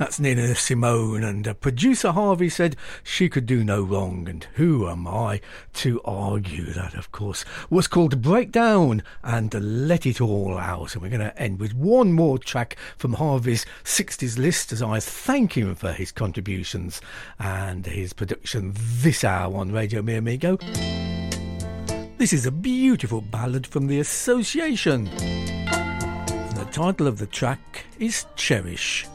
That's Nina Simone, and producer Harvey said she could do no wrong, and who am I to argue that, of course, was called Breakdown and Let It All Out. And we're going to end with one more track from Harvey's 60s list as I thank him for his contributions and his production this hour on Radio Mi Amigo. This is a beautiful ballad from The Association. And the title of the track is Cherish.